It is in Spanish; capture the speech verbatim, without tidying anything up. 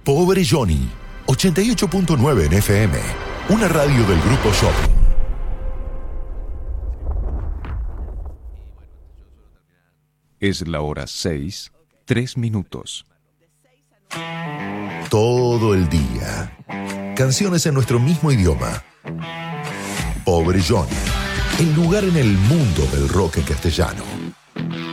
Pobre Johnny, ochenta y ocho punto nueve en F M, una radio del Grupo Shopping. Es la hora seis, tres minutos. Todo el día. Canciones en nuestro mismo idioma. Pobre Johnny, el lugar en el mundo del rock en castellano.